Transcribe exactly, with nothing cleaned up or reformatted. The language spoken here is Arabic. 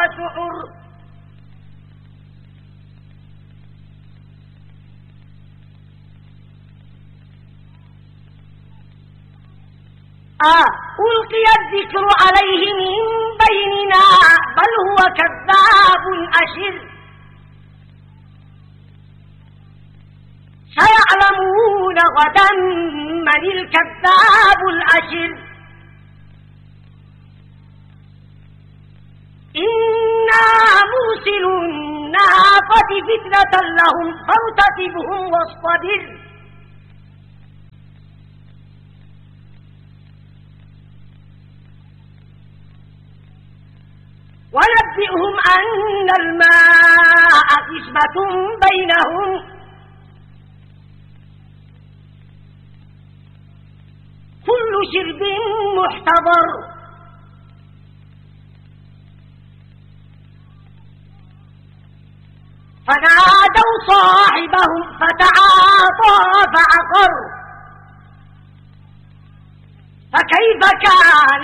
وسحر آه ألقي الذكر عليه من بيننا بل هو كذاب أشر سيعلمون غدا من الكذاب الأشر إنا مرسل الناقة فتنة لهم فارتقبهم واصطبر ونبئهم أن الماء قسمة بينهم كل شرب محتضر فنادوا صاحبهم فتعاطى فعقر فكيف كان